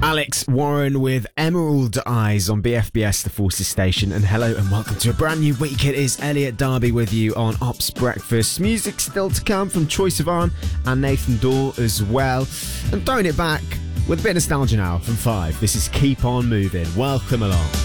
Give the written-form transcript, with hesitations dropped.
Alex Warren with Emerald Eyes on BFBS, the Forces Station. And hello and welcome to a brand new week. It is Elliot Darby with you on Ops Breakfast. Music still to come from Troye Sivan and Nathan Dawe as well. And throwing it back with a bit of nostalgia now from Five. This is Keep On Moving. Welcome along.